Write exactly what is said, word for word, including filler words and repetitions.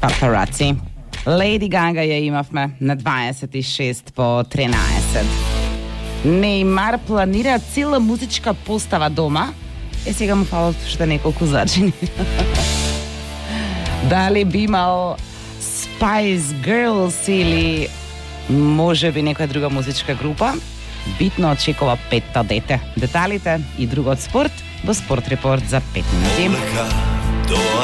Paparazzi. Lady Gaga je imavme na dvadeset šest po trinaest. Неймар планира цела музичка постава дома. Е, сега му фалат уште неколку зачини. Дали би имал Spice Girls или може би некоја друга музичка група? Битно очекува петта дете. Деталите и друго од спорт во Спорт Репорт за пет минути.